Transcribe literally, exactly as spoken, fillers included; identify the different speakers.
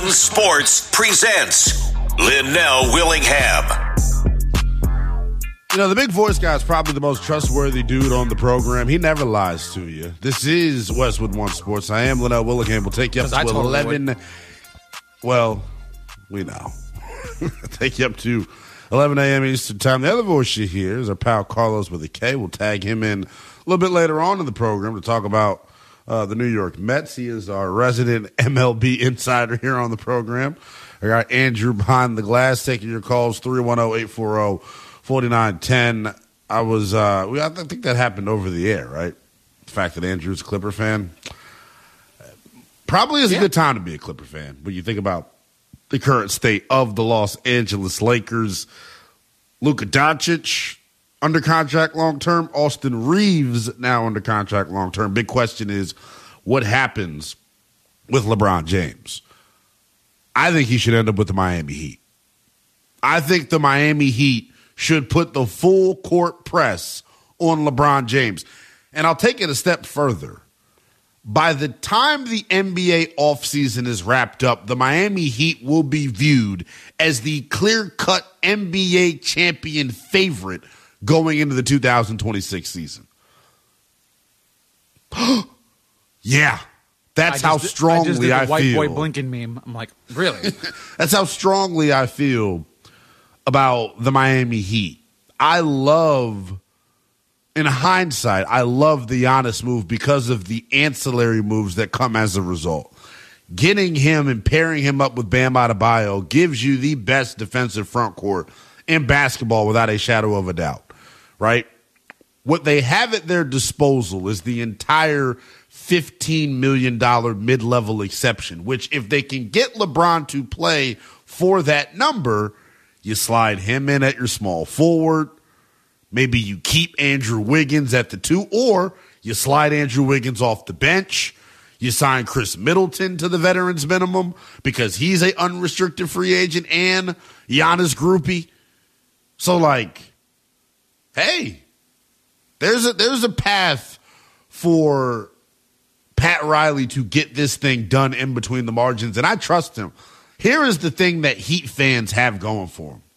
Speaker 1: Sports presents Linnell Willingham.
Speaker 2: You know, the big voice guy is probably the most trustworthy dude on the program. He never lies to you. This is Westwood One Sports. I am Linnell Willingham. We'll take you up to totally eleven. Would. Well, we know. Take you up to eleven a.m. Eastern Time. The other voice you hear is our pal Carlos with a K. We'll tag him in a little bit later on in the program to talk about uh, the New York Mets. He is our resident M L B insider here on the program. I got Andrew behind the glass taking your calls, three one zero, eight four zero, four nine one zero. I was, uh, I think that happened over the air, right? The fact that Andrew's a Clipper fan. Probably is yeah. a good time to be a Clipper fan when you think about the current state of the Los Angeles Lakers. Luka Doncic under contract long-term. Austin Reeves now under contract long-term. Big question is, what happens with LeBron James? I think he should end up with the Miami Heat. I think the Miami Heat should put the full court press on LeBron James. And I'll take it a step further. By the time the N B A offseason is wrapped up, the Miami Heat will be viewed as the clear-cut N B A champion favorite going into the two thousand twenty-six season. Yeah, that's
Speaker 3: I
Speaker 2: how
Speaker 3: just,
Speaker 2: strongly I,
Speaker 3: just did the
Speaker 2: I
Speaker 3: white
Speaker 2: feel.
Speaker 3: White boy blinking meme. I'm like, really?
Speaker 2: That's how strongly I feel about the Miami Heat. I love... In hindsight, I love the Giannis move because of the ancillary moves that come as a result. Getting him and pairing him up with Bam Adebayo gives you the best defensive front court in basketball without a shadow of a doubt, right? What they have at their disposal is the entire fifteen million dollars mid-level exception, which if they can get LeBron to play for that number, you slide him in at your small forward. Maybe you keep Andrew Wiggins at the two, or you slide Andrew Wiggins off the bench. You sign Chris Middleton to the veterans minimum because he's an unrestricted free agent and Giannis groupie. So, like, hey, there's a, there's a path for Pat Riley to get this thing done in between the margins, and I trust him. Here is the thing that Heat fans have going for him.